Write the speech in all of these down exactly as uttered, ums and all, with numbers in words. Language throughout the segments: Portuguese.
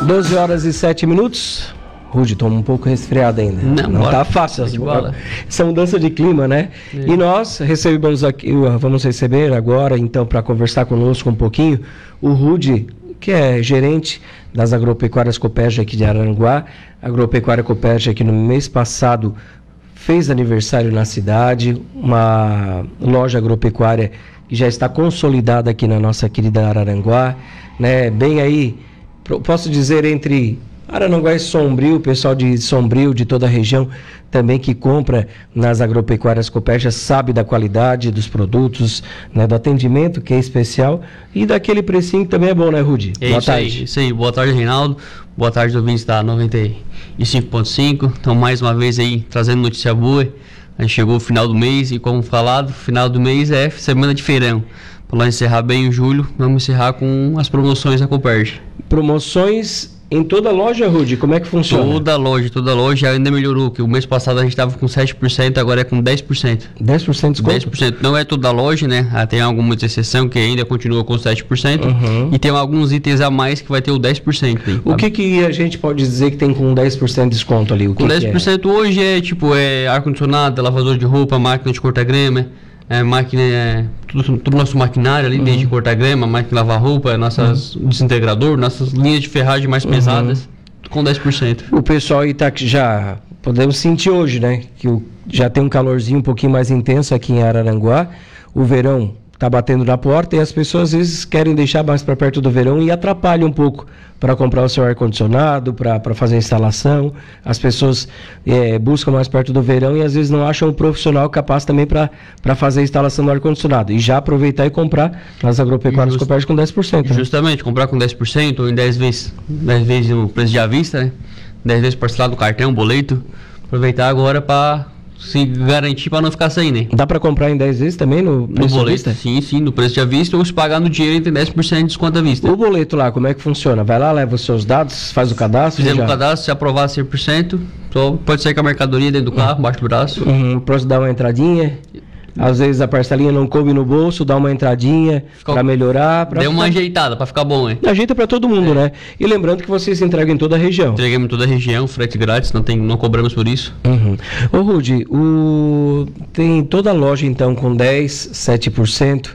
doze horas e sete minutos. Rude, tô um pouco resfriado ainda. Não, não bora. Tá fácil. As, bola. essa mudança de clima, né? É. E nós recebemos aqui, vamos receber agora, então, para conversar conosco um pouquinho, o Rude, que é gerente das Agropecuárias Copérgia aqui de Araranguá. A Agropecuária Copérgia aqui no mês passado fez aniversário na cidade, uma loja agropecuária que já está consolidada aqui na nossa querida Araranguá, né? Bem aí, posso dizer, entre Araranguá e Sombrio, o pessoal de Sombrio, de toda a região, também que compra nas Agropecuárias Copérgia, sabe da qualidade dos produtos, né, do atendimento, que é especial, e daquele precinho que também é bom, né, Rudy? É Boa isso tarde. aí, isso aí. Boa tarde, Reinaldo. Boa tarde, ouvintes da noventa e cinco ponto cinco. Então, mais uma vez aí, trazendo notícia boa. A gente chegou o final do mês e, como falado, final do mês é semana de feirão. Para nós encerrar bem o julho, vamos encerrar com as promoções da Copérgia. Promoções em toda a loja, Rudy, como é que funciona? Toda loja, toda loja ainda melhorou, que o mês passado a gente estava com sete por cento, agora é com dez por cento. dez por cento de desconto? dez por cento. Não é toda loja, né? Ah, tem algumas exceções que ainda continua com sete por cento. Uhum. E tem alguns itens a mais que vai ter o dez por cento. Aí, O que, que a gente pode dizer que tem com dez por cento de desconto ali? O que com dez por cento que é? hoje é tipo é ar-condicionado, lavador de roupa, máquina de cortar grama, é, máquina, é, tudo, tudo nosso maquinário ali, uhum. desde cortar grama, máquina de lavar roupa, nossas uhum. desintegrador, nossas linhas de ferragem mais uhum. pesadas, com dez por cento. O pessoal aí tá já, podemos sentir hoje, né, que o, já tem um calorzinho um pouquinho mais intenso aqui em Araranguá, o verão tá batendo na porta e as pessoas às vezes querem deixar mais para perto do verão e atrapalha um pouco para comprar o seu ar-condicionado, para fazer a instalação. As pessoas é, buscam mais perto do verão e às vezes não acham um profissional capaz também para fazer a instalação do ar-condicionado. E já aproveitar e comprar nas Agropecuárias Just, Copérgia com dez por cento. Né? Justamente, comprar com dez por cento ou em dez vezes, dez vezes no preço de à vista, né? dez vezes parcelado no cartão, boleto. Aproveitar agora para se garantir para não ficar sem, né? Dá para comprar em dez vezes também no preço no boleto? à vista? Sim, sim, no preço de à vista, ou se pagar no dinheiro tem dez por cento de desconto à vista. O boleto lá, como é que funciona? Vai lá, leva os seus dados, faz o cadastro? Fizemos já... o cadastro, se aprovar cem por cento, só pode sair com a mercadoria dentro do carro, uhum. embaixo do braço. Uhum, pode dar uma entradinha. Às vezes a parcelinha não coube no bolso, dá uma entradinha para melhorar. Pra Deu ficar... uma ajeitada para ficar bom, hein? Ajeita para todo mundo, é. né? E lembrando que vocês entregam em toda a região. Entregamos em toda a região, frete grátis, não, tem, não cobramos por isso. Uhum. Ô Rudy, o... tem toda a loja então com dez, sete por cento,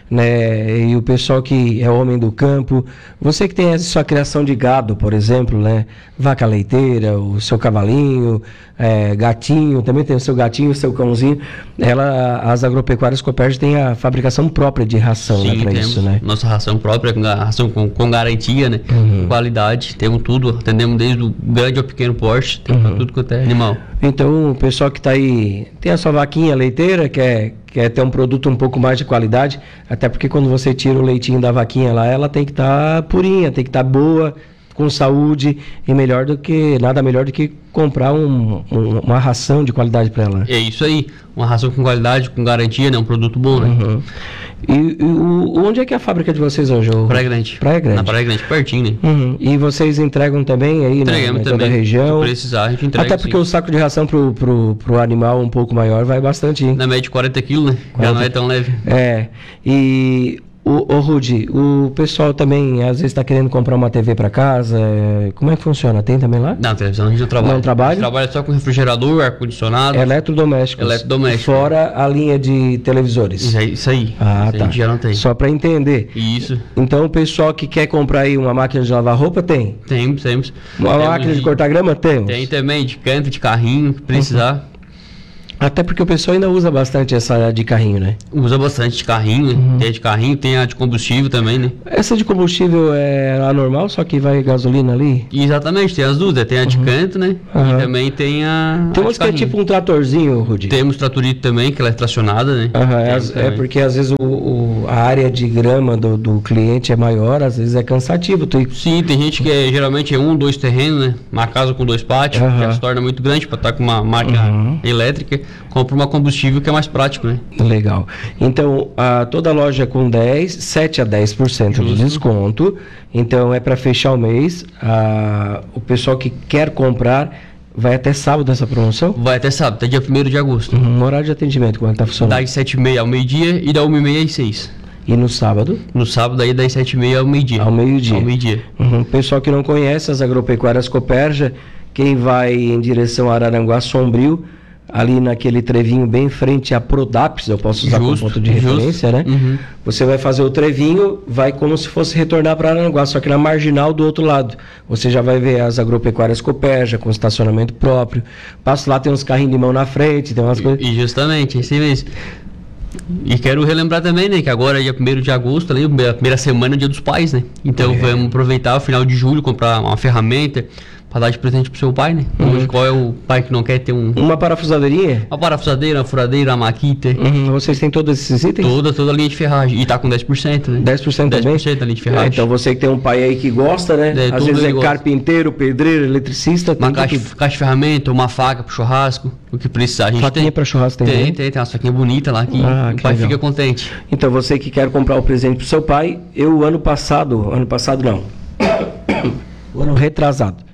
né? E o pessoal que é homem do campo, você que tem a sua criação de gado, por exemplo, né? Vaca leiteira, o seu cavalinho, é, gatinho, também tem o seu gatinho, o seu cãozinho. Ela, as Agropecuárias Copérgia têm a fabricação própria de ração, Sim, né, para isso, né? Nossa ração própria, ração com, com garantia, né? Uhum. Qualidade, temos tudo, atendemos desde o grande ao pequeno porte, tem uhum. tudo quanto é animal. Então, o pessoal que está aí, tem a sua vaquinha leiteira, quer, quer ter um produto um pouco mais de qualidade, até porque quando você tira o leitinho da vaquinha lá, ela tem que estar tá purinha, tem que estar tá boa, com saúde, e melhor do que, nada melhor do que comprar um, um, uma ração de qualidade para ela. É isso aí, uma ração com qualidade, com garantia, né? Um produto bom, né? Uhum. E, e o, onde é que é a fábrica de vocês hoje? Praia Grande. Praia Grande. Na Praia Grande, pertinho, né? Uhum. E vocês entregam também aí na, na toda a região? Se precisar, a gente entrega. Até porque sim. o saco de ração pro, pro, pro animal um pouco maior vai bastante, hein? Na média de quarenta quilos, né? quarenta. Já não é tão leve. É, e... O, o Rudy, o pessoal também às vezes está querendo comprar uma T V para casa, é, como é que funciona? Tem também lá? Não, televisão a gente não trabalha. Não trabalha? A gente trabalha só com refrigerador, ar-condicionado. Eletrodomésticos. Eletrodomésticos. Fora a linha de televisores. Isso aí. Isso aí. Ah, isso tá. A gente já não tem. Só para entender. Isso. Então o pessoal que quer comprar aí uma máquina de lavar roupa, tem? Temos, temos. Uma temos máquina de, de cortar grama, temos? Tem também, de canto, de carrinho, que precisar. Uhum. Até porque o pessoal ainda usa bastante essa de carrinho, né? Usa bastante de carrinho, uhum. Tem a de carrinho, tem a de combustível também, né? Essa de combustível é a normal, só que vai gasolina ali? Exatamente, tem as duas, tem a de uhum. canto, né? Uhum. E também tem a. Tem umas que é tipo um tratorzinho, Rudy. Temos tratorito também, que ela é tracionada, né? Uhum. É, é porque às vezes o, o, a área de grama do, do cliente é maior, às vezes é cansativo. Tu... Sim, tem gente que é, geralmente é um, dois terrenos, né? Uma casa com dois pátios, uhum. que já se torna muito grande para estar com uma máquina uhum. elétrica. Compra uma combustível que é mais prático, né? Legal. Então, a, toda loja com dez, sete a dez por cento de desconto. Então, é para fechar o mês. A, o pessoal que quer comprar vai até sábado essa promoção? Vai até sábado, até dia primeiro de agosto. Uhum. Horário de atendimento, como é que tá funcionando? Das sete e meia ao meio-dia e da uma e meia às seis. E no sábado? No sábado aí das sete e meia ao meio-dia. Ao meio-dia. Ao meio-dia. Uhum. Pessoal que não conhece as agropecuárias Copérgia, quem vai em direção a Araranguá Sombrio, ali naquele trevinho bem em frente a Prodapes, eu posso usar Justo, como ponto de referência, justo. né? Uhum. Você vai fazer o trevinho, vai como se fosse retornar para Araranguá, só que na marginal do outro lado. Você já vai ver as agropecuárias Copérgia, com estacionamento próprio. Passo lá, tem uns carrinhos de mão na frente, tem umas coisas... E justamente, assim mesmo. E quero relembrar também, né, que agora é dia primeiro de agosto, ali, a primeira semana é dia dos pais, né? Então é. vamos aproveitar o final de julho, comprar uma ferramenta para dar de presente pro seu pai, né? Uhum. Hoje, qual é o pai que não quer ter um... Uma parafusadeirinha? Uma parafusadeira, uma furadeira, uma maquita. Uhum. Vocês têm todos esses itens? Toda, toda a linha de ferragem. E tá com dez por cento, né? dez por cento também? dez por cento da linha de ferragem. É, então você que tem um pai aí que gosta, né? É, às vezes é carpinteiro, pedreiro, eletricista. Uma caixa, caixa de ferramenta, uma faca pro churrasco, o que precisar. A gente faquinha tem para churrasco tem? Tem, Tem, tem, tem uma faquinha bonita lá que ah, o que pai legal. fica contente. Então você que quer comprar o presente pro seu pai, eu ano passado, ano passado não, o ano retrasado.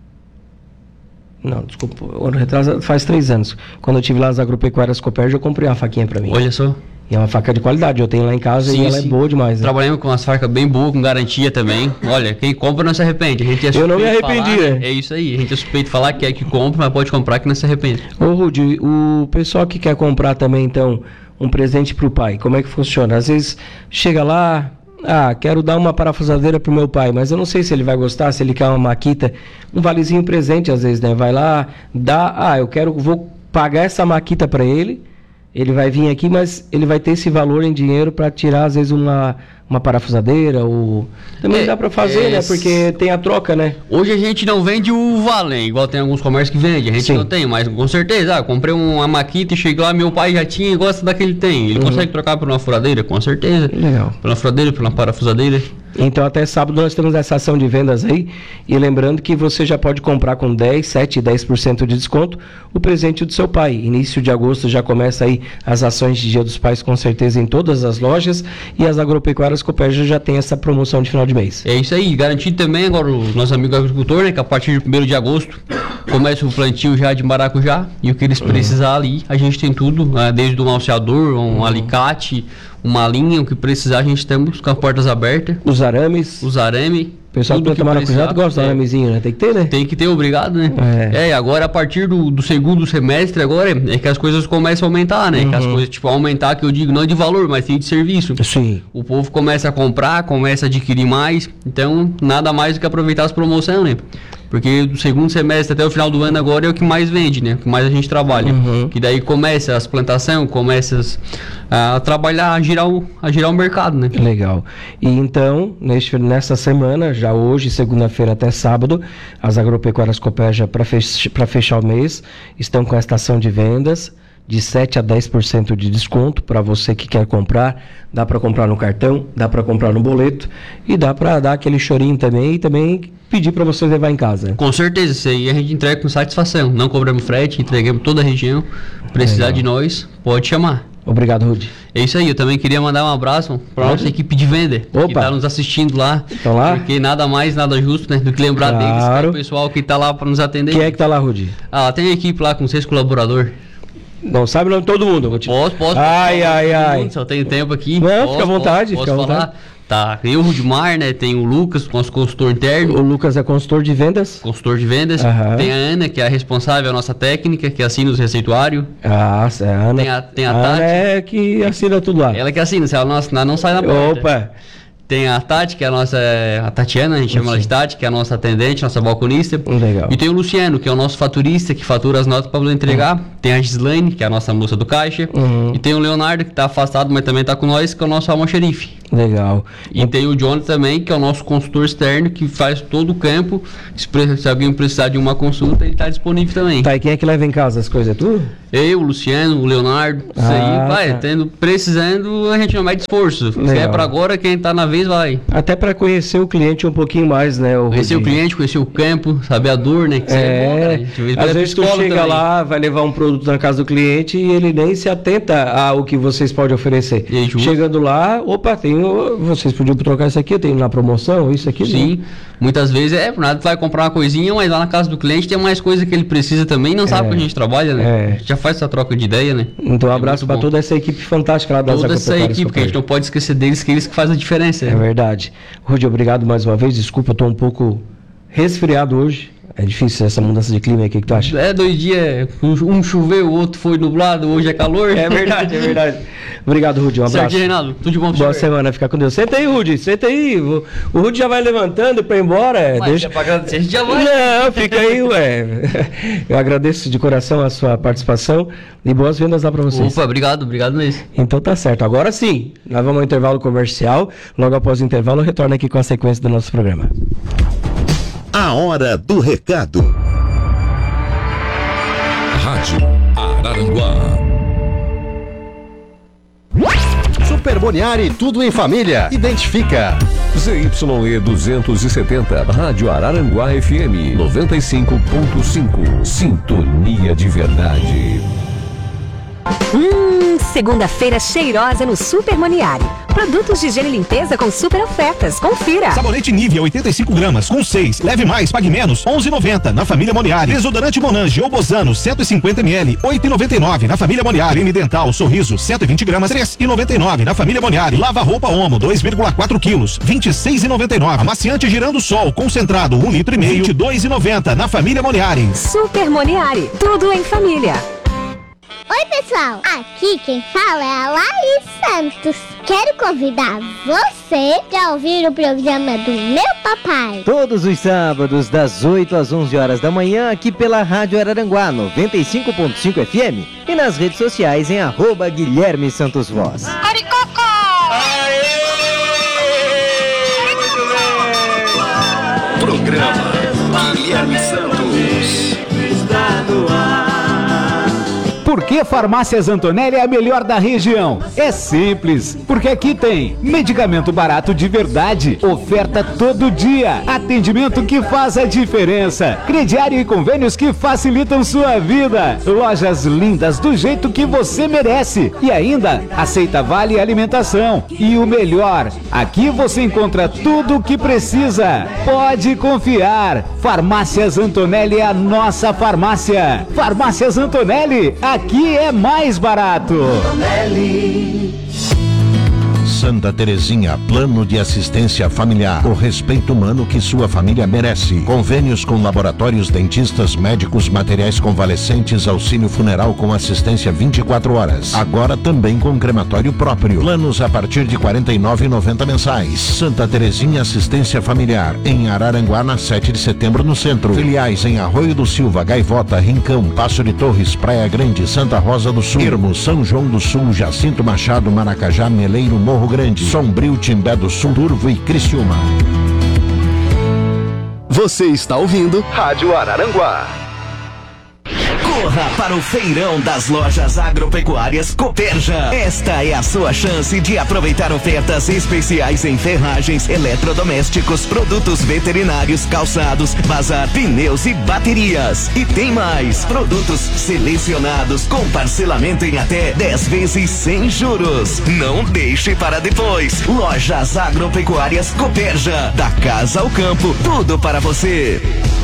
Não, desculpa, o ano retrasado faz três anos. Quando eu estive lá nas agropecuárias Copérgia, eu comprei uma faquinha para mim. Olha só. E é uma faca de qualidade, eu tenho lá em casa sim, e ela sim. é boa demais. Né? Trabalhamos com umas facas bem boas, com garantia também. Olha, quem compra não se arrepende. A gente é eu não me arrependi, falar, né? É isso aí, a gente é suspeito de falar que é que compra, mas pode comprar que não se arrepende. Ô Rudy, o pessoal que quer comprar também, então, um presente pro pai, como é que funciona? Às vezes chega lá, ah, quero dar uma parafusadeira pro meu pai, mas eu não sei se ele vai gostar, se ele quer uma maquita, um valezinho presente às vezes, né? Vai lá, dá, ah, eu quero, vou pagar essa maquita para ele. Ele vai vir aqui, mas ele vai ter esse valor em dinheiro para tirar, às vezes, uma, uma parafusadeira ou... Também é, dá para fazer, é, né? Porque tem a troca, né? Hoje a gente não vende o valém, igual tem alguns comércios que vendem. A gente Sim. não tem, mas com certeza. Ah, comprei uma maquita e cheguei lá, meu pai já tinha e gosta daquele tem. Ele uhum. consegue trocar por uma furadeira? Com certeza. Legal. Por uma furadeira, por uma parafusadeira. Então até sábado nós temos essa ação de vendas aí, e lembrando que você já pode comprar com dez, sete e dez por cento de desconto o presente do seu pai. Início de agosto já começa aí as ações de Dia dos Pais com certeza em todas as lojas, e as agropecuárias Copérgia já tem essa promoção de final de mês. É isso aí, garantido também agora o nosso amigo agricultor, né, que a partir de primeiro de agosto começa o plantio já de maracujá, e o que eles precisar ali, a gente tem tudo, né, desde um alceador, um uhum. alicate, uma linha, o que precisar, a gente temos com as portas abertas. Os arames. Os arame. O pessoal que planta maracujá gosta do aramezinho, né? Tem que ter, né? Tem que ter, obrigado, né? É, é agora a partir do, do segundo semestre, agora é que as coisas começam a aumentar, né? Uhum. Que as coisas, tipo, aumentar, que eu digo, não de valor, mas sim de serviço. Sim. O povo começa a comprar, começa a adquirir mais, então nada mais do que aproveitar as promoções, né? Porque do segundo semestre até o final do ano agora é o que mais vende, né? O que mais a gente trabalha. Uhum. Que daí começa as plantações, começa as, a trabalhar, a girar, o, a girar o mercado, né? Legal. E então, neste, nessa semana, já hoje, segunda-feira até sábado, as agropecuárias Copérgia, para fech, para fechar o mês, estão com a estação de vendas de sete a dez por cento de desconto para você que quer comprar. Dá para comprar no cartão, dá para comprar no boleto e dá para dar aquele chorinho também e também pedir para você levar em casa. Com certeza, isso aí a gente entrega com satisfação. Não cobramos frete, entregamos toda a região. Precisar Legal. de nós, pode chamar. Obrigado, Rudy. É isso aí, eu também queria mandar um abraço para a nossa equipe de venda, Opa. que está nos assistindo lá. Estão lá? Porque nada mais, nada justo, né, do que lembrar claro. deles, que é o pessoal que está lá para nos atender. Quem é que está lá, Rudy? Ah, tem a equipe lá com seis colaboradores. Não sabe o nome de todo mundo. Vou te... Posso, posso. Ai, posso, ai, ai. Mundo, só tenho tempo aqui. Não, posso, fica à vontade, posso, fica à posso vontade. Falar. Tá, eu, o Rudimar, né? Tem o Lucas, nosso consultor interno. O Lucas é consultor de vendas. Consultor de vendas. Uhum. Tem a Ana, que é a responsável, a nossa técnica, que assina os receituários. Ah, a Ana. Tem a, tem a, a Ana Tati. é que assina tudo lá. Ela que assina, se ela não assinar, não sai na porta. Opa! Tem a Tati, que é a nossa, a Tatiana, a gente chama ela de Tati, que é a nossa atendente, nossa balconista. Legal. E tem o Luciano, que é o nosso faturista, que fatura as notas para poder entregar. Uhum. Tem a Gislaine, que é a nossa moça do caixa. Uhum. E tem o Leonardo, que está afastado, mas também está com nós, que é o nosso almoxerife. Legal. E uhum. tem o Johnny também, que é o nosso consultor externo, que faz todo o campo. Se, se alguém precisar de uma consulta, ele está disponível também. Tá, e quem é que leva em casa as coisas? É tu? Eu, o Luciano, o Leonardo, ah, isso aí, vai, tá. tendo, precisando, a gente não mede esforço. Se é para agora, quem está na vez vai. Até para conhecer o cliente um pouquinho mais, né? O conhecer Rudinho. O cliente, conhecer o campo, saber a dor, né? Que é, é bom, às vezes tu chega também. Lá, vai levar um produto na casa do cliente e ele nem se atenta ao que vocês podem oferecer. Aí, chegando lá, opa, tenho, vocês podiam trocar isso aqui, eu tenho na promoção, isso aqui. Sim, né? Muitas vezes é, por nada tu vai comprar uma coisinha, mas lá na casa do cliente tem mais coisa que ele precisa também, não é, sabe que a gente trabalha, né? É. A gente já faz essa troca de ideia, né? Então um abraço é para toda essa equipe fantástica lá das Toda essa equipe, que a gente não pode esquecer deles, que eles que fazem a diferença. É, é verdade. Rudy, obrigado mais uma vez, desculpa, eu tô um pouco resfriado hoje. É difícil essa mudança de clima aqui, que tu acha? É, dois dias, um choveu, o outro foi nublado, hoje é calor. É verdade, é verdade. Obrigado, Rudy, um abraço. Certo, Reinaldo, tudo de bom pra Boa você. Semana, fica com Deus. Senta aí, Rudy, senta aí. O, o Rudy já vai levantando pra ir embora. Mas deixa... é pra agradecer, a gente já vai. Não, fica aí, ué. Eu agradeço de coração a sua participação e boas vendas lá pra vocês. Opa, obrigado, obrigado mesmo. Então tá certo. Agora sim, nós vamos ao intervalo comercial. Logo após o intervalo, eu retorno aqui com a sequência do nosso programa. A hora do recado. Rádio Araranguá. Super Boniari, tudo em família. Identifica. Z Y E duzentos e setenta, Rádio Araranguá F M noventa e cinco ponto cinco. Sintonia de verdade. Hum, segunda-feira cheirosa no Super Moniari. Produtos de higiene e limpeza com super ofertas. Confira. Sabonete Nivea oitenta e cinco gramas com seis. Leve mais, pague menos. onze e noventa na família Moniari. Desodorante Monange ou Bozano cento e cinquenta mililitros. oito e noventa e nove na família Moniari. Creme dental Sorriso cento e vinte gramas. três e noventa e nove na família Moniari. Lava roupa Omo dois vírgula quatro quilos. vinte e seis e noventa e nove. Amaciante Girando Sol concentrado um litro e meio. vinte e dois e noventa na família Moniari. Super Moniari. Tudo em família. Oi pessoal, aqui quem fala é a Laís Santos. Quero convidar você para ouvir o programa do meu papai. Todos os sábados, das oito às onze horas da manhã, aqui pela Rádio Araranguá, noventa e cinco ponto cinco F M. E nas redes sociais em arroba Guilherme Santos Voz. Caricoco! Programa Guilherme Santos. Está no ar. Por que Farmácias Antonelli é a melhor da região? É simples, porque aqui tem medicamento barato de verdade, oferta todo dia, atendimento que faz a diferença, crediário e convênios que facilitam sua vida, lojas lindas do jeito que você merece e ainda aceita vale alimentação. E o melhor, aqui você encontra tudo o que precisa. Pode confiar, Farmácias Antonelli é a nossa farmácia. Farmácias Antonelli, aqui é mais barato. Santa Terezinha, plano de assistência familiar. O respeito humano que sua família merece. Convênios com laboratórios, dentistas, médicos, materiais convalescentes, auxílio funeral com assistência vinte e quatro horas. Agora também com crematório próprio. Planos a partir de quarenta e nove reais e noventa centavos mensais. Santa Terezinha Assistência Familiar. Em Araranguá, na sete de setembro, no centro. Filiais em Arroio do Silva, Gaivota, Rincão, Passo de Torres, Praia Grande, Santa Rosa do Sul, Ermo, São João do Sul, Jacinto Machado, Maracajá, Meleiro, Morro Grande, Sombrio, Timbé do Sul, Turvo e Criciúma. Você está ouvindo Rádio Araranguá. Corra para o feirão das lojas agropecuárias Cooperja. Esta é a sua chance de aproveitar ofertas especiais em ferragens, eletrodomésticos, produtos veterinários, calçados, bazar, pneus e baterias. E tem mais, produtos selecionados com parcelamento em até dez vezes sem juros. Não deixe para depois. Lojas agropecuárias Cooperja. Da casa ao campo, tudo para você.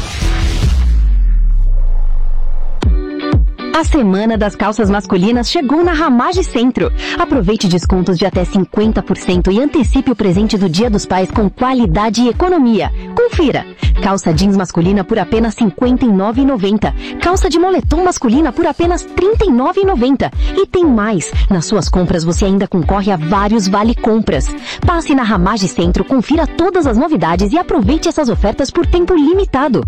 A Semana das Calças Masculinas chegou na Ramage Centro. Aproveite descontos de até cinquenta por cento e antecipe o presente do Dia dos Pais com qualidade e economia. Confira. Calça jeans masculina por apenas cinquenta e nove reais e noventa centavos. Calça de moletom masculina por apenas trinta e nove reais e noventa centavos. E tem mais. Nas suas compras você ainda concorre a vários vale-compras. Passe na Ramage Centro, confira todas as novidades e aproveite essas ofertas por tempo limitado.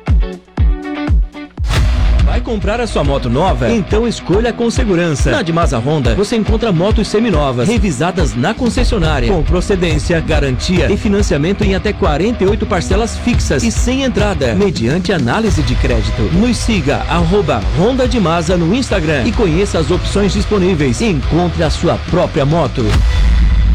Vai comprar a sua moto nova? Então escolha com segurança. Na Dimasa Honda, você encontra motos seminovas, revisadas na concessionária, com procedência, garantia e financiamento em até quarenta e oito parcelas fixas e sem entrada, mediante análise de crédito. Nos siga, arroba Honda Dimasa no Instagram e conheça as opções disponíveis e encontre a sua própria moto.